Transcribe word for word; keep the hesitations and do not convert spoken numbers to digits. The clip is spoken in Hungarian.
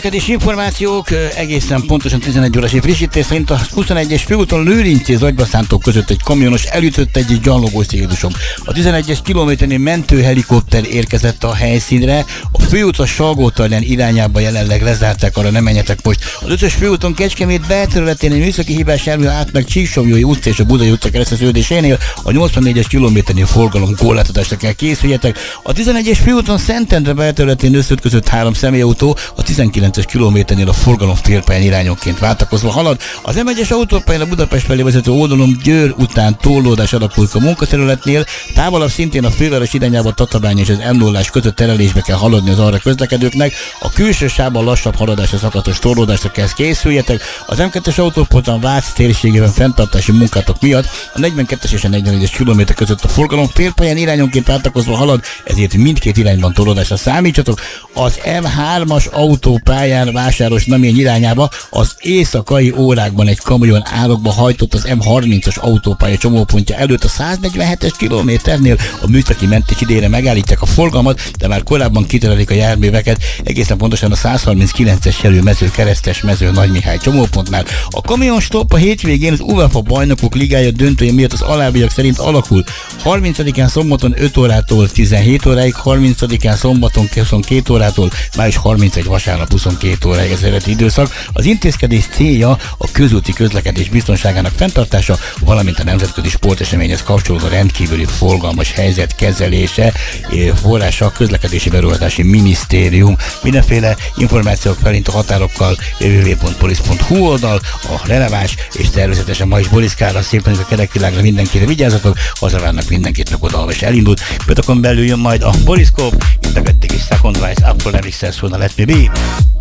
És információk egészen pontosan tizenegy órás frissítés szerint a huszonegyes főúton Lőrincé Zagyvaszántó között egy kamionos elütött egy gyallogos Jézusom. A tizenegyes kilométernél mentőhelikopter érkezett a helyszínre, a főút Salgótarján irányába jelenleg lezárták, arra nem menjetek most. Az ötös főúton Kecskemét belterületén egy műszaki hibás jármű állt meg Csíksomlyói utca és a Budai utca kereszteződésénél, a nyolcvannégyes kilométernél forgalom korlátozásra kell készüljetek. A tizenegyes főúton Szentendre belterületén összeütközött három személyautó, a tizenkilences kilométernél a forgalom félpályán irányonként váltakozva halad. Az em egyes autópályán a Budapest felé vezető oldalon Győr után torlódás alakult a munkaterületnél, távolabb szintén a főváros irányába Tatabánya és az em nullás között terelésbe kell haladni az arra közlekedőknek, a külső sávban lassabb haladásra szakaszos torlódásra kell készüljetek. Az em kettes autópályán Vác térségében fenntartási munkátok miatt a negyvenkettes és a negyvennégyes kilométer között a forgalom félpályán irányonként váltakozva halad, ezért mindkét irányban torlódásra számítsatok. Az em hármas autópályán Vásáros-Namény irányába az éjszakai órákban egy kamion árokba hajtott az em harmincas autópálya csomópontja előtt a száznegyvenhetes kilométernél. A műszaki mentés idejére megállítják a forgalmat, de már korábban kiterelik a járműveket, egészen pontosan a százharminckilences jelű mező keresztes mező Nagymihály csomópontnál. A kamion stopp a hétvégén az UEFA Bajnokok Ligája döntője miatt az alábbiak szerint alakul. harmincadikán szombaton öt órától tizenhét óráig, harmincadikán szombaton huszonkét órától, május harmincadikáig vasárnap huszonkét óráig az eredeti időszak. Az intézkedés célja a közúti közlekedés biztonságának fenntartása, valamint a nemzetközi sporteseményhez kapcsolódó rendkívüli forgalmas helyzet kezelése. Forrása a Közlekedési Beruházási Minisztérium. Mindenféle információk felint a határokkal double-u double-u double-u pont police pont hu oldal, a releváns, és természetesen ma is Boriszkára, szépen a kerekvilágra mindenkire vigyázzatok, hazavárnak mindenkit, meg oda és elindult. Ötökön belül jön majd a Boriszkóp, itt a Gettig és Second Wise, Apple Remixel szólna Let Me Be.